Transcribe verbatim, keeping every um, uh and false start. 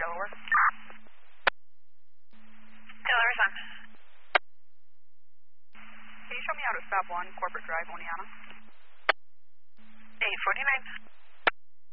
Delaware. Delaware's on. Can you show me how to stop one, Corporate Drive, Oneonta? eight forty-nine.